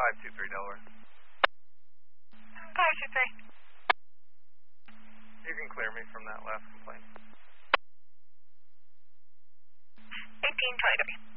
523 Delaware. 523. You can clear me from that last complaint. 1823.